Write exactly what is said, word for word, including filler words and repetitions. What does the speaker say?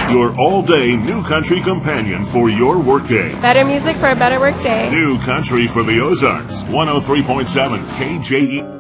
Your all-day new country companion for your workday. Better music for a better workday. New country for the Ozarks. one oh three point seven K J E.